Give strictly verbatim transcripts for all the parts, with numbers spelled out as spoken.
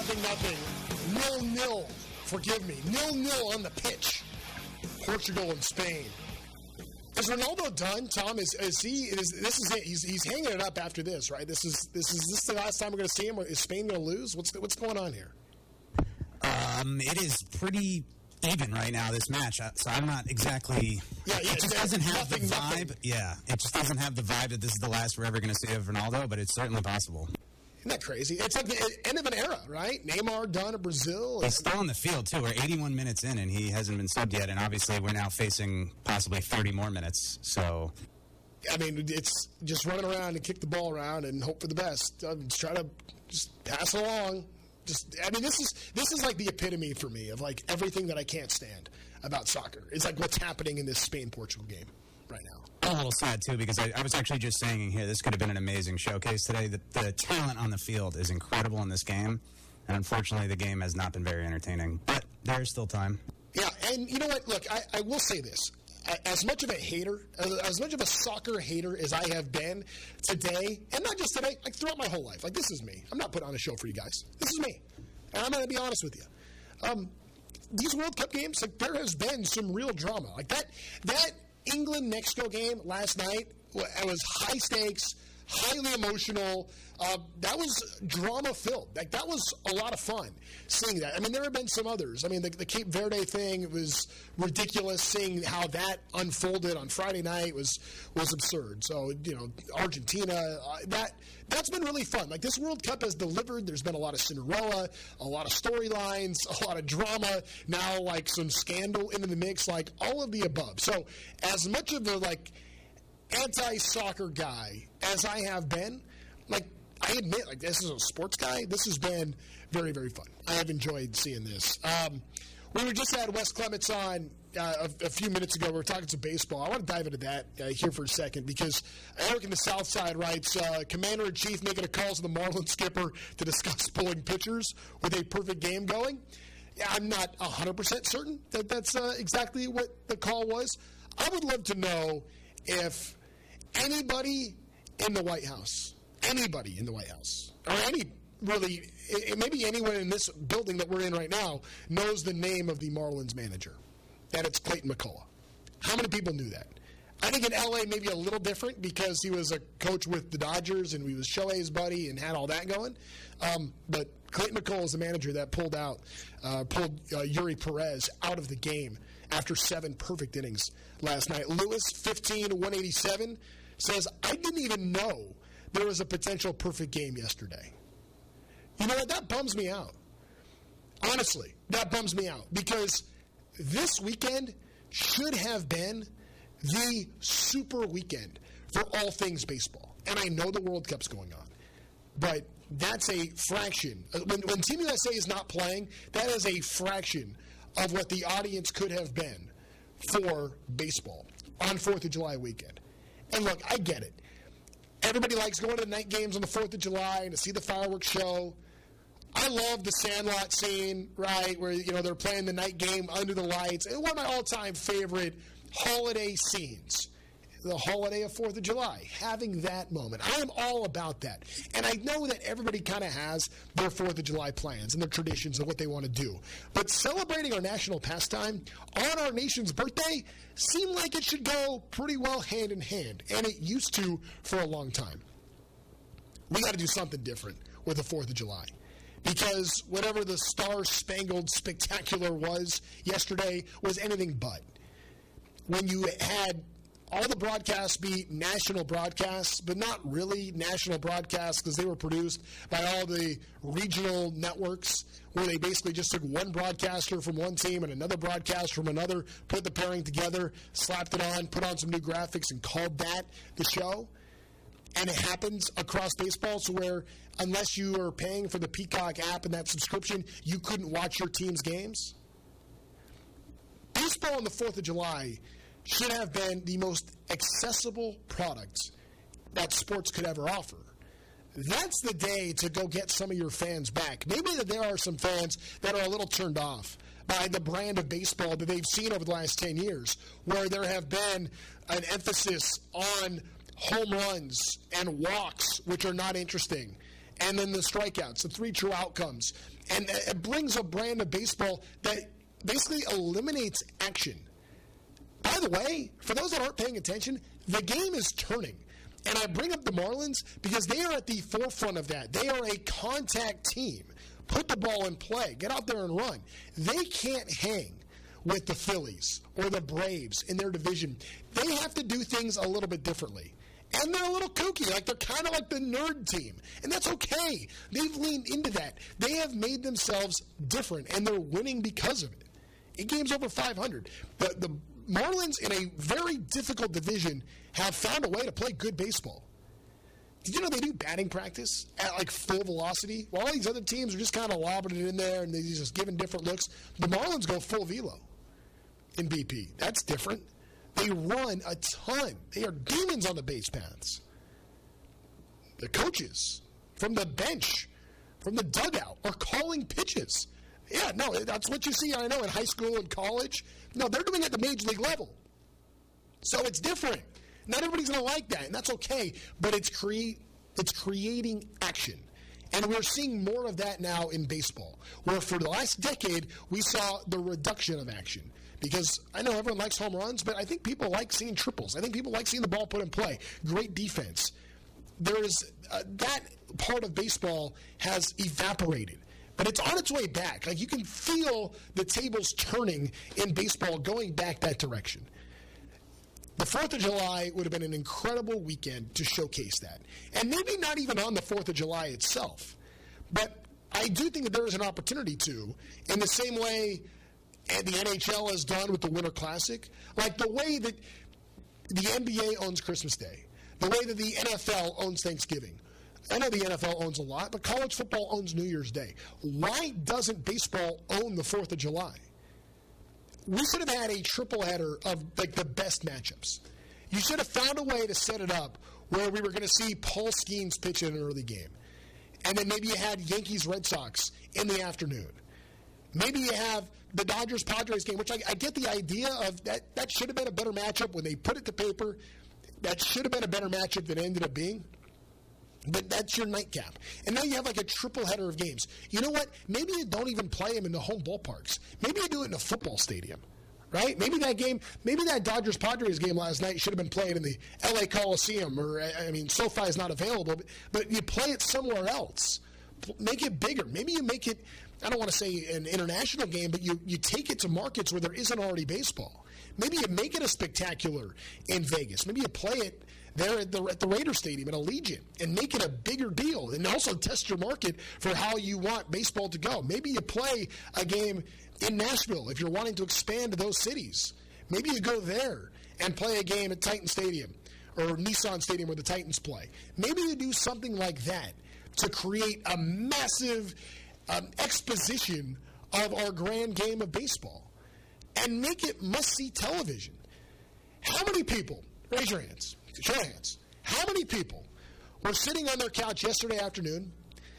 nothing, nothing. Nil, nil. Forgive me. Nil, nil on the pitch. Portugal and Spain. Is Ronaldo done, Tom? Is is he? Is, this is it. He's he's hanging it up after this, right? This is this is this the last time we're going to see him. Is Spain going to lose? What's what's going on here? Um, it is pretty even right now, this match. So I'm not exactly. Yeah, yeah. It just doesn't have nothing, the vibe. nothing. Yeah, it just doesn't have the vibe that this is the last we're ever going to see of Ronaldo. But it's certainly possible. Isn't that crazy? It's like the end of an era, right? Neymar done at Brazil. He's still on the field, too. We're eighty-one minutes in, and he hasn't been subbed yet. And obviously, we're now facing possibly thirty more minutes. So, I mean, it's just running around and kick the ball around and hope for the best. Uh, just try to just pass it along. Just, I mean, this is this is like the epitome for me of like everything that I can't stand about soccer. It's like what's happening in this Spain-Portugal game right now. I'm a little sad, too, because I, I was actually just saying in here, this could have been an amazing showcase today. The, the talent on the field is incredible in this game, and unfortunately, the game has not been very entertaining. But there is still time. Yeah, and you know what? Look, I, I will say this. As much of a hater, as much of a soccer hater as I have been today, and not just today, like throughout my whole life, like this is me. I'm not putting on a show for you guys. This is me. And I'm going to be honest with you. Um, these World Cup games, like there has been some real drama. Like that, that England-Mexico game last night, it was high stakes, highly emotional. Uh, that was drama-filled. Like that was a lot of fun seeing that. I mean, there have been some others. I mean, the, the Cape Verde thing was ridiculous. Seeing how that unfolded on Friday night was was absurd. So you know, Argentina, uh, that that's been really fun. Like this World Cup has delivered. There's been a lot of Cinderella, a lot of storylines, a lot of drama. Now, like some scandal into the mix. Like all of the above. So as much of the like anti-soccer guy as I have been, like. I admit, like, this is a sports guy. This has been very, very fun. I have enjoyed seeing this. Um, we were just had Wes Clements on uh, a, a few minutes ago. We were talking some baseball. I want to dive into that uh, here for a second because Eric in the South Side writes, uh, Commander-in-Chief making a call to the Marlins skipper to discuss pulling pitchers with a perfect game going. Yeah, I'm not one hundred percent certain that that's uh, exactly what the call was. I would love to know if anybody in the White House – anybody in the White House, or any, really, maybe anyone in this building that we're in right now knows the name of the Marlins manager, that it's Clayton McCullough. How many people knew that? I think in L A maybe a little different because he was a coach with the Dodgers and he was Shohei's buddy and had all that going. Um, but Clayton McCullough is the manager that pulled out, uh, pulled uh, Yuri Perez out of the game after seven perfect innings last night. Lewis, fifteen to one eighty-seven, says, I didn't even know there was a potential perfect game yesterday. You know what? That bums me out. Honestly, that bums me out because this weekend should have been the super weekend for all things baseball. And I know the World Cup's going on, but that's a fraction. When, when Team U S A is not playing, that is a fraction of what the audience could have been for baseball on fourth of July weekend. And look, I get it. Everybody likes going to the night games on the fourth of July and to see the fireworks show. I love the Sandlot scene, right, where, you know, they're playing the night game under the lights. It's one of my all-time favorite holiday scenes, the holiday of fourth of July, having that moment. I am all about that. And I know that everybody kind of has their fourth of July plans and their traditions of what they want to do. But celebrating our national pastime on our nation's birthday seemed like it should go pretty well hand in hand. And it used to for a long time. We got to do something different with the fourth of July. Because whatever the Star-Spangled Spectacular was yesterday was anything but. When you had all the broadcasts be national broadcasts, but not really national broadcasts because they were produced by all the regional networks where they basically just took one broadcaster from one team and another broadcaster from another, put the pairing together, slapped it on, put on some new graphics, and called that the show. And it happens across baseball, so where unless you are paying for the Peacock app and that subscription, you couldn't watch your team's games. Baseball on the fourth of July should have been the most accessible product that sports could ever offer. That's the day to go get some of your fans back. Maybe that there are some fans that are a little turned off by the brand of baseball that they've seen over the last ten years, where there have been an emphasis on home runs and walks, which are not interesting, and then the strikeouts, the three true outcomes. And it brings a brand of baseball that basically eliminates action. By the way, for those that aren't paying attention, the game is turning. And I bring up the Marlins because they are at the forefront of that. They are a contact team. Put the ball in play. Get out there and run. They can't hang with the Phillies or the Braves in their division. They have to do things a little bit differently. And they're a little kooky. Like, they're kind of like the nerd team. And that's okay. They've leaned into that. They have made themselves different, and they're winning because of it. In games over five hundred. The, the Marlins, in a very difficult division, have found a way to play good baseball. Did you know they do batting practice at, like, full velocity? While all these other teams are just kind of lobbing it in there and they're just giving different looks, the Marlins go full velo in B P. That's different. They run a ton. They are demons on the base paths. The coaches from the bench, from the dugout, are calling pitches. Yeah, no, that's what you see, I know, in high school and college. No, they're doing it at the major league level. So it's different. Not everybody's going to like that, and that's okay, but it's cre- it's creating action. And we're seeing more of that now in baseball, where for the last decade, we saw the reduction of action. Because I know everyone likes home runs, but I think people like seeing triples. I think people like seeing the ball put in play. Great defense. There is uh, that part of baseball has evaporated, but it's on its way back. Like, you can feel the tables turning in baseball, going back that direction. The fourth of July would have been an incredible weekend to showcase that. And maybe not even on the fourth of July itself. But I do think that there is an opportunity to, in the same way and the N H L has done with the Winter Classic, like the way that the N B A owns Christmas Day, the way that the N F L owns Thanksgiving. I know the N F L owns a lot, but college football owns New Year's Day. Why doesn't baseball own the fourth of July? We should have had a triple header of, like, the best matchups. You should have found a way to set it up where we were going to see Paul Skeens pitch in an early game. And then maybe you had Yankees-Red Sox in the afternoon. Maybe you have the Dodgers-Padres game, which I, I get the idea of that. That should have been a better matchup when they put it to paper. That should have been a better matchup than it ended up being. But that's your nightcap. And now you have like a triple header of games. You know what? Maybe you don't even play them in the home ballparks. Maybe you do it in a football stadium, right? Maybe that game, maybe that Dodgers-Padres game last night should have been played in the L A Coliseum, or, I mean, SoFi is not available, but, but you play it somewhere else. Make it bigger. Maybe you make it, I don't want to say an international game, but you, you take it to markets where there isn't already baseball. Maybe you make it a spectacular in Vegas. Maybe you play it there at the, at the Raider Stadium at Allegiant and make it a bigger deal, and also test your market for how you want baseball to go. Maybe you play a game in Nashville if you're wanting to expand to those cities. Maybe you go there and play a game at Titan Stadium or Nissan Stadium where the Titans play. Maybe you do something like that to create a massive um, exposition of our grand game of baseball and make it must-see television. How many people, raise your hands, show your hands, how many people were sitting on their couch yesterday afternoon,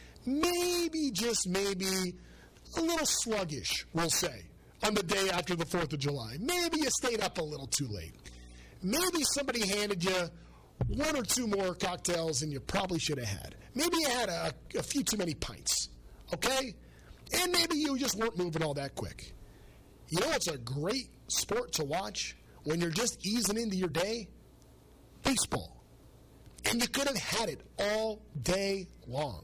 maybe, just maybe, a little sluggish, we'll say, on the day after the fourth of July. Maybe you stayed up a little too late. Maybe somebody handed you one or two more cocktails than you probably should have had. Maybe you had a, a few too many pints, okay? And maybe you just weren't moving all that quick. You know what's a great sport to watch when you're just easing into your day? Baseball. And you could have had it all day long,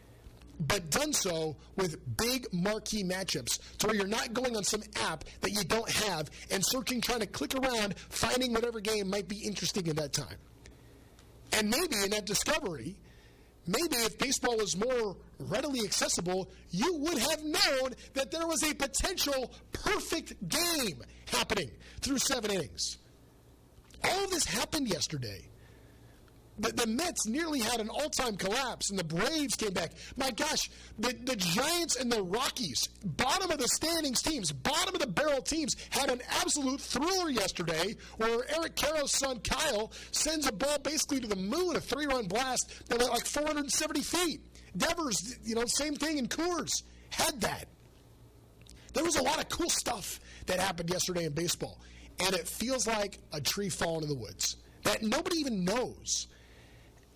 but done so with big marquee matchups to where you're not going on some app that you don't have and searching, trying to click around, finding whatever game might be interesting at that time. And maybe in that discovery, maybe if baseball was more readily accessible, you would have known that there was a potential perfect game happening through seven innings. All of this happened yesterday. The, the Mets nearly had an all-time collapse, and the Braves came back. My gosh, the, the Giants and the Rockies, bottom of the standings teams, bottom of the barrel teams, had an absolute thriller yesterday where Eric Carro's son, Kyle, sends a ball basically to the moon, a three-run blast that went like four hundred seventy feet. Devers, you know, same thing in Coors, had that. There was a lot of cool stuff that happened yesterday in baseball, and it feels like a tree falling in the woods that nobody even knows.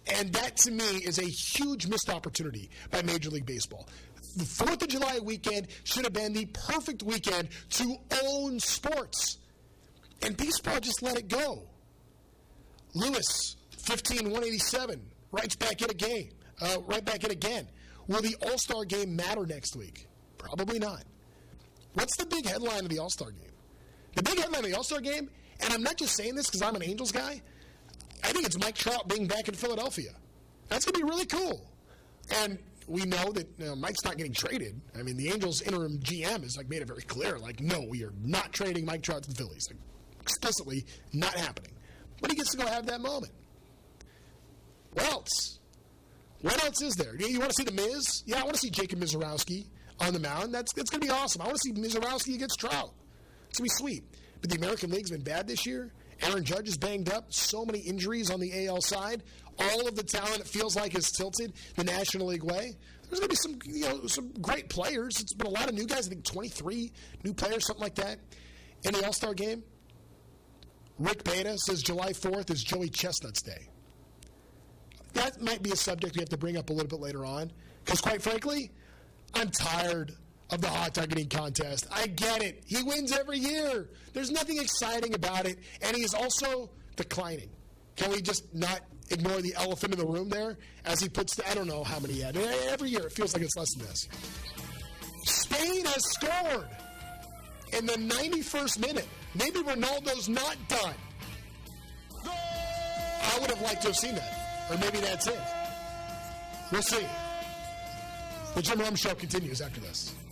And that, to me, is a huge missed opportunity by Major League Baseball. The fourth of July weekend should have been the perfect weekend to own sports. And baseball just let it go. Lewis, fifteen one eighty-seven, writes back in a game, uh, right back in again. Will the All-Star game matter next week? Probably not. What's the big headline of the All-Star game? The big headline of the All-Star game, and I'm not just saying this because I'm an Angels guy, I think it's Mike Trout being back in Philadelphia. That's going to be really cool. And we know that you know, Mike's not getting traded. I mean, the Angels' interim G M has like made it very clear, like, no, we are not trading Mike Trout to the Phillies. Like, explicitly not happening. But he gets to go have that moment. What else? What else is there? You, you want to see The Miz? Yeah, I want to see Jacob Mizorowski on the mound. That's, that's going to be awesome. I want to see Mizorowski against Trout. It's going to be sweet. But the American League's been bad this year. Aaron Judge is banged up. So many injuries on the A L side. All of the talent, it feels like, is tilted the National League way. There's going to be some, you know, some great players. It's been a lot of new guys. I think twenty-three new players, something like that, in the All-Star game. Rick Beta says July fourth is Joey Chestnut's day. That might be a subject we have to bring up a little bit later on. Because, quite frankly, I'm tired of the hot dog eating contest. I get it. He wins every year. There's nothing exciting about it. And he is also declining. Can we just not ignore the elephant in the room there as he puts the, I don't know how many he had. Every year it feels like it's less than this. Spain has scored in the ninety-first minute. Maybe Ronaldo's not done. I would have liked to have seen that. Or maybe that's it. We'll see. The Jim Rome Show continues after this.